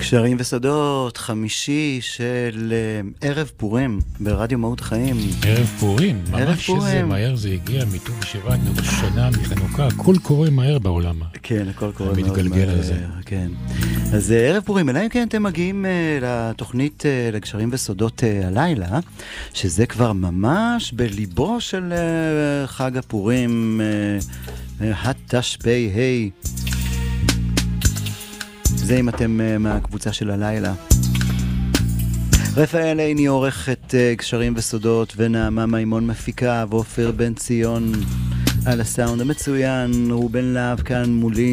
קשרים וסודות, חמישי של ערב פורים ברדיו מהות החיים. ערב פורים, ממש שזה מהר זה הגיע מט"ו בשבט, מראש השנה, מחנוכה, הכל קורה מהר בעולם. כן, הכל קורה מאוד מתגלגל מהר. על זה. כן. אז ערב פורים, אלא אם כן אתם מגיעים לתוכנית לקשרים וסודות הלילה, שזה כבר ממש בליבו של חג הפורים, התשפ"ה. זה אם אתם מהקבוצה של הלילה. רפאל עיני עורך את קשרים וסודות, ונעמה מימון מפיקה, ואופיר בן ציון על הסאונד המצוין, רובן להב כאן מולי.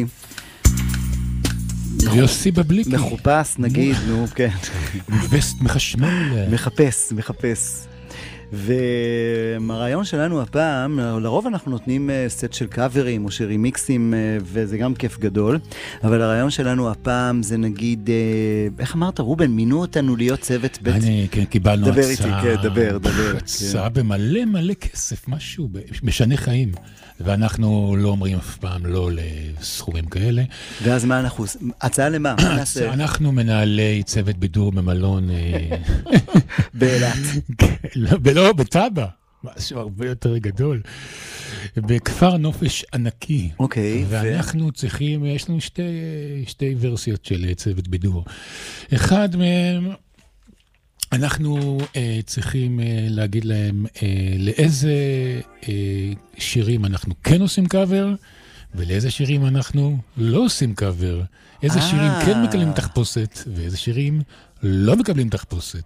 ויוסי בבליקי. מחופש נגיד, נו, כן. וסט מחשמל. מחפש. והרעיון שלנו הפעם, לרוב אנחנו נותנים סט של קאברים או של רימיקסים, וזה גם כיף גדול, אבל הרעיון שלנו הפעם זה נגיד, איך אמרת רובן, מינו אותנו להיות צוות בית... כן, קיבלנו דבר הצעה. איתי, כן, דבר. הצעה במלא כסף, משהו, משנה חיים. ואנחנו לא אומרים אף פעם לא לסכומים כאלה. ואז מה אנחנו... הצעה למה? אנחנו מנהלי צוות בידור במלון... באילת. לא, בטאבה. משהו הרבה יותר גדול. בכפר נופש ענקי. אוקיי. ואנחנו צריכים, יש לנו שתי ורסיות של צוות בידור. אחד מהם... אנחנו צריכים להגיד להם לאיזה שירים אנחנו כן עושים קאבר, ולאיזה שירים אנחנו לא עושים קאבר. איזה שירים כן מקבלים תחפושת, ואיזה שירים לא מקבלים תחפושת.